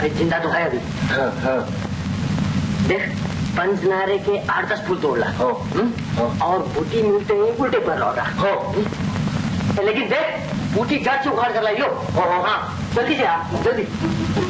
अरे जिंदा तो है अभी। हाँ। देख पंचनारे के 8-10 फूल तोड़ ला और बूटी मिलते ही उल्टे पर लौटा। लेकिन देख बूटी जड़ से उखाड़ कर लाइयो। हाँ जल्दी से आ जल्दी।